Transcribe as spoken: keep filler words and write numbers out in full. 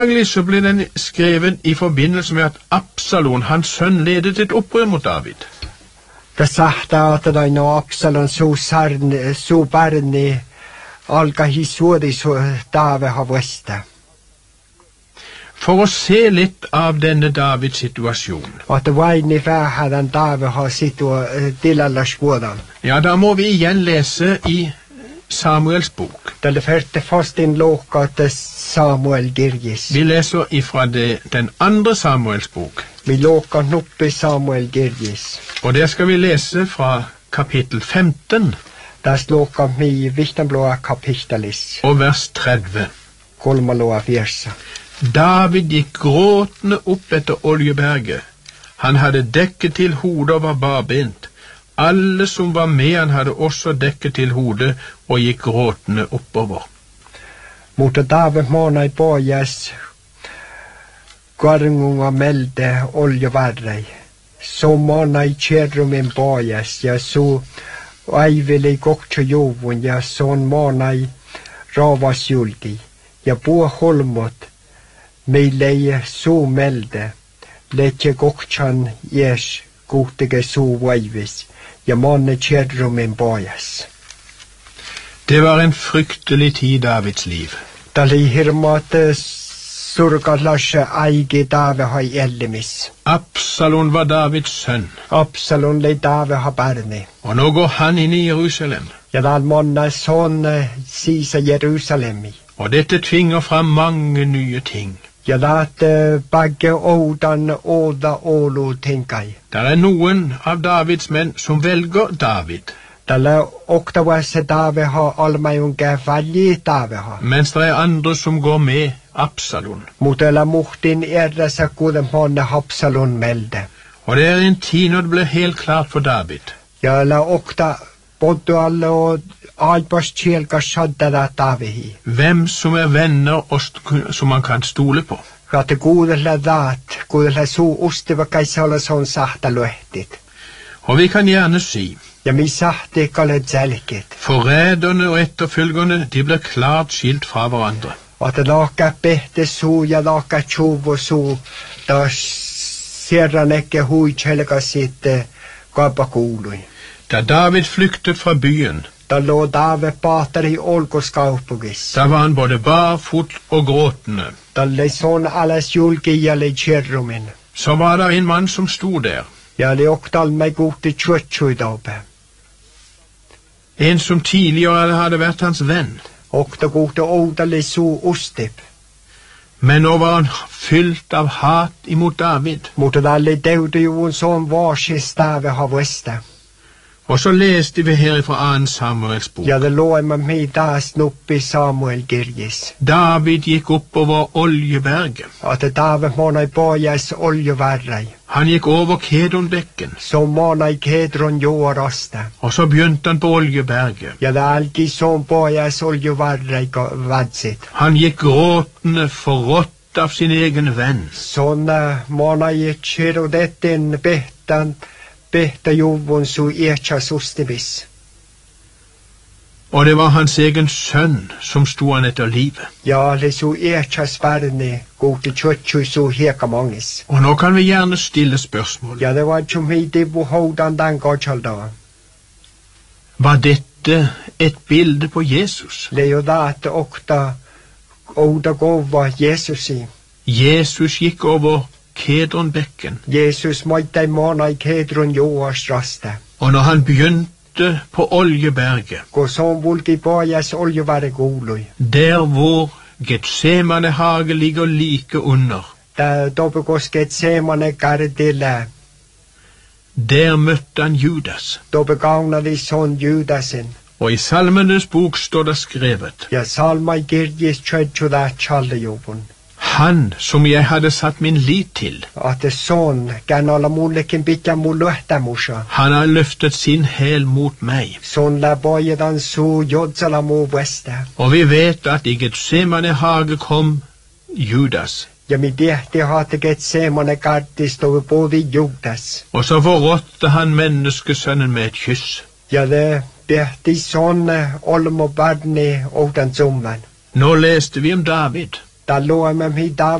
Antagelig så ble den skrevet i forbindelse med at Absalon, hans sønn, ledet et opprør mot David. Det sagt at det er noe Absalon så sarne, så barne, alga historie så David har vært. For å se litt av denne Davids situasjon. At det var en i verden David har sitt og til alle skåden. Ja, da må vi igjen lese i Samuels bok. Det er første først en låk til Samuel Girgis. Vi leser ifra det, den andre Samuels bok. Vi låker opp i Samuel Girgis. Og der skal vi lese fra kapittel femten. Der slåker vi i Vittenblå kapittelis. Og vers tretti. Kolmalåa versa. David gikk gråtende opp etter Oljeberget. Han hadde dekket til hodet og var barbent. Alle som var med han hadde også dekket til hodet og gikk gråtende oppover. Mot David måna i Bojas, Garnunga melde oljeverrei. Så måna i kjerrumin Bojas, jeg så eivelig gokk jovun, jeg sån måna i ravasjuldi. Jeg bo holmot, mig leie så melde, letje gokkjan jes gotige så veivis. Jeg måne kjerrumin Bojas. Det var en fryktelig tid i Davids liv. Da li hirmate surgalasje eige David har ellemis. Absalon var Davids sønn. Absalon le David har barne. Og nå går han inn i Jerusalem. Ja, da månne sånn sisa Jerusalem i. Og dette tvinger fram mange nye ting. Ja, da at begge ådan åda ålo tenker jeg. Der er noen av Davids menn som velger David. Da la okta vase David har allmeiunge valgi David har. Mens det er andre som går med Absalon. Mot eller mortin erre sa gode måne Absalon melde. Og det er en tid når det ble helt klart for David. Ja, la okta både alle og Albers kjelga skjadde det David i. Hvem som er venner og som man kan stole på. At det gode la dat, gode la så oste var kaisala sånn sagt og løhtet. Og vi kan gjerne si, ja, mi sagt ikke alle zelket. Forræderne og etterfølgerne, de blir klart skilt fra hverandre. At det laka bete så, ja laka tjov og så, da ser han ikke hui kjelga sitt gabakului. Da David flyktet fra byen, da lå David bater i olgoskaupugis. Da var han både barfot og gråtende. Da le sånn alles julgi jale kjerrumin. Så var det en mann som stod der. Ja, le oktal meg gode kjøttsjøy daube. En som tidligere hadde vært hans venn. Okta gode odale så ostip. Men nå var han fylt av hat imot David. Mot alle døde jo en sånn varsis David har veste. Og så leste vi her fra annen Samuels bok. Ja, det lå med meg da snupp i Samuel Girgis. David gikk oppover Oljeberget. At David måna i Bojas oljeverrei. Han gikk over Kedronbekken. Så måna i Kedron jordraste. Og så begynte han på Oljeberget. Ja, det er alltid sånn Bojas oljeverrei vadsitt. Han gikk gråtende forrådt av sin egen venn. Sånn uh, måna i Kjerodetten betan Beta jovun så ekjas ostebis. Og det var hans egen sønn som stod han etter livet. Ja, det så ekjas verne, gode kjøttsjøy så heka manges. Og nå kan vi gjerne stille spørsmål. Ja, det var ikke mye det hvor hodan den gajalda. Var dette et bilde på Jesus? Det er jo da at okta oda gova Jesus i. Jesus gikk over Kedronbekken. Jesus måtte måna i Kedron joas raste. Og når han begynte på Oljeberget, gå sånn vulgi Bojas oljevære golui. Der hvor Getsemane hage ligger like under, Da dobe gås Getsemane gardile. Der møtte han Judas. Dobe gavna de sånn Judasen. Og i Salmenes bok står det skrevet, ja, salma i Girgis kjøttsjø da tjalle jobben. Han som jeg hadde satt min lit til. At det sånn, gan alla muliken bytja muluhta musa. Han har løftet sin hæl mot meg. Sånn la bojedan så jodsala mo veste. Og vi vet at i Getsemane hage kom Judas. Ja, mi dehti hate Getsemane gardis stod både Judas. Og så forrådte han menneskesønnen med et kyss. Ja, det dehti sånn olmo barni og den sommen. Nå leste vi om David. Da lo am am hi da